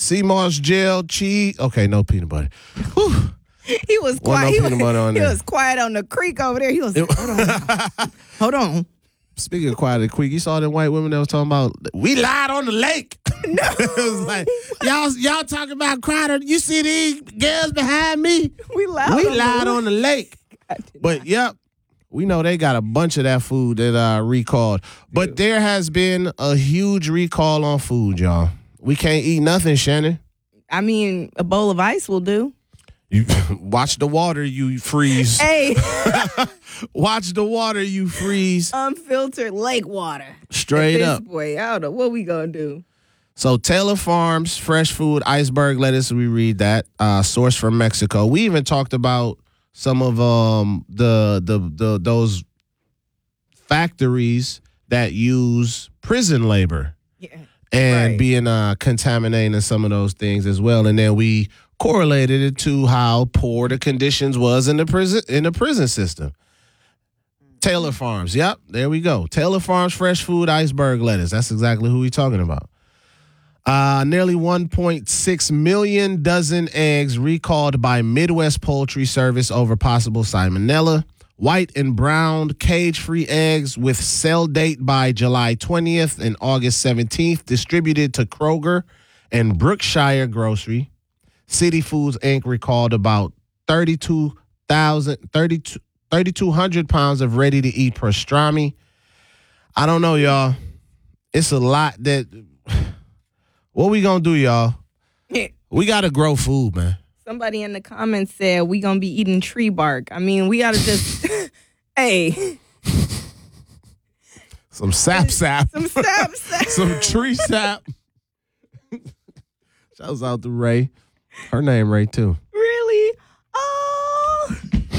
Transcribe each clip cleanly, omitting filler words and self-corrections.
sea moss gel, cheese. Okay, no peanut butter. Whew. He was quiet. No peanut butter on he there. was quiet on the creek over there. He was like, hold on. Speaking of quiet and quick, you saw them white women that was talking about, we lied on the lake. No. It was like, y'all talking about Crowder. You see these girls behind me? We lied on the lake. But, yep, we know they got a bunch of that food that recalled. But there has been a huge recall on food, y'all. We can't eat nothing, Shannon. I mean, a bowl of ice will do. You watch the water, you freeze. Hey. Watch the water, you freeze. Unfiltered lake water. Straight up. Boy, I don't know what we gonna do. So Taylor Farms, fresh food, iceberg lettuce, we read that, sourced from Mexico. We even talked about some of those factories that use prison labor. Yeah. And being contaminating some of those things as well. And then we correlated it to how poor the conditions was in the prison system. Taylor Farms. Yep, there we go. Taylor Farms fresh food iceberg lettuce. That's exactly who we're talking about. Nearly 1.6 million dozen eggs recalled by Midwest Poultry Service over possible salmonella. White and brown cage-free eggs with sell date by July 20th and August 17th distributed to Kroger and Brookshire Grocery. City Foods Inc. recalled about 3,200 pounds of ready-to-eat pastrami. I don't know, y'all. It's a lot that... What we gonna do, y'all? We gotta grow food, man. Somebody in the comments said we gonna be eating tree bark. I mean, we gotta just... Hey. Some sap. Some sap. Some tree sap. Shouts out to Ray. Her name Ray, too. Really? Oh.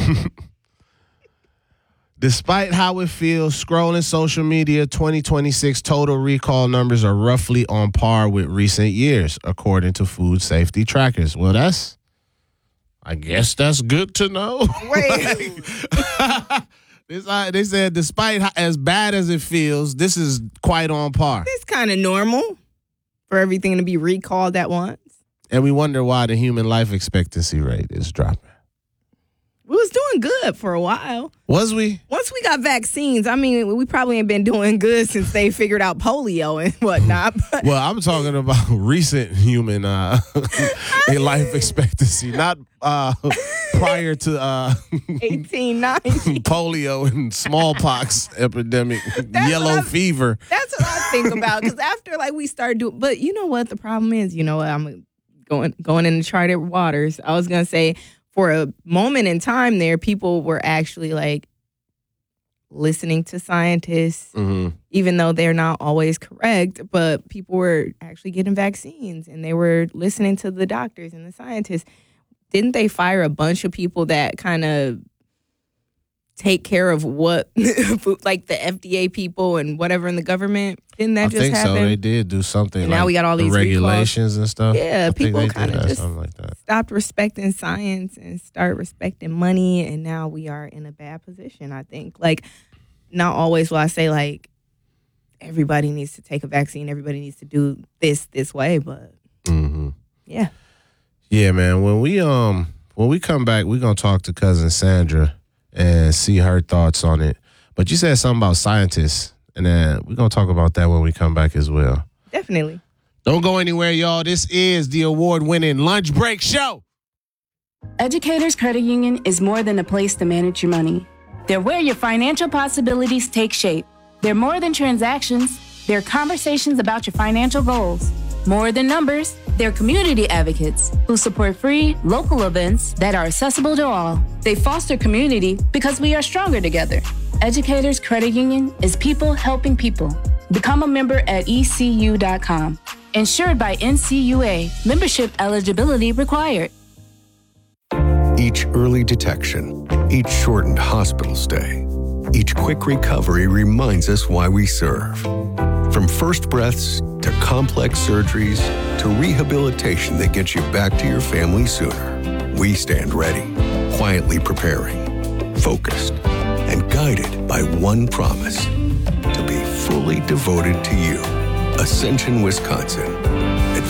Despite how it feels, scrolling social media, 2026 total recall numbers are roughly on par with recent years, according to food safety trackers. Well, I guess that's good to know. Wait. They said, despite as bad as it feels, this is quite on par. It's kind of normal for everything to be recalled at once. And we wonder why the human life expectancy rate is dropping. We was doing good for a while. Was we? Once we got vaccines, I mean, we probably ain't been doing good since they figured out polio and whatnot. But well, I'm talking about recent human life expectancy, not prior to 1890. polio and smallpox epidemic, yellow fever. That's what I think about, because after we started doing, but you know what the problem is? You know what? I'm going into charted waters. I was gonna say, for a moment in time there, people were actually listening to scientists, even though they're not always correct, but people were actually getting vaccines and they were listening to the doctors and the scientists. Didn't they fire a bunch of people that kind of take care of what, like the FDA people and whatever in the government? Didn't that just happen? I think so. They did do something. And now we got all these regulations and stuff. Yeah, people kind of just something like that. Stopped respecting science and start respecting money, and now we are in a bad position, I think. Not always will I say, everybody needs to take a vaccine, everybody needs to do this way, but yeah. Yeah, man. When we come back, we're gonna talk to cousin Sandra and see her thoughts on it. But you said something about scientists, and then we're going to talk about that when we come back as well. Definitely. Don't go anywhere, y'all. This is the award-winning Lunch Break Show. Educators Credit Union is more than a place to manage your money. They're where your financial possibilities take shape. They're more than transactions. They're conversations about your financial goals. More than numbers, they're community advocates who support free, local events that are accessible to all. They foster community because we are stronger together. Educators Credit Union is people helping people. Become a member at ECU.com. Insured by NCUA. Membership eligibility required. Each early detection, each shortened hospital stay, each quick recovery reminds us why we serve. From first breaths to complex surgeries to rehabilitation that gets you back to your family sooner, we stand ready, quietly preparing, focused, and guided by one promise: to be fully devoted to you. Ascension, Wisconsin.